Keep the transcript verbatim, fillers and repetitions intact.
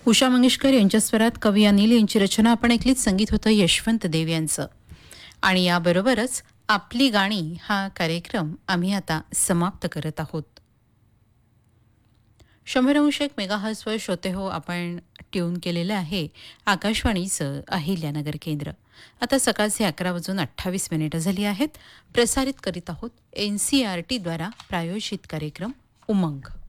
उषा मंगेशकर यांच्या स्वरात कवी अनिल यांची रचना आपण ऐकलीत. संगीत होतं यशवंत देव यांचं. आणि याबरोबरच आपली गाणी हा कार्यक्रम आम्ही आता समाप्त करत आहोत. शंभर अंश एक मेगाहर्ट्झवर श्रोते हो, आपण ट्यून केलेलं आहे आकाशवाणीचं अहिल्यानगर केंद्र. आता सकाळचे अकरा वाजून अठ्ठावीस मिनिटं झाली आहेत. प्रसारित करीत आहोत एन सी आर टीद्वारा प्रायोजित कार्यक्रम उमंग.